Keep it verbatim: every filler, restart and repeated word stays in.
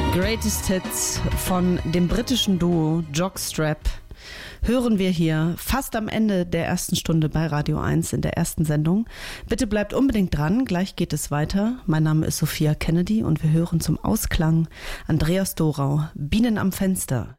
Greatest Hits von dem britischen Duo Jockstrap hören wir hier fast am Ende der ersten Stunde bei Radio eins in der ersten Sendung. Bitte bleibt unbedingt dran, gleich geht es weiter. Mein Name ist Sophia Kennedy und wir hören zum Ausklang Andreas Dorau, Bienen am Fenster.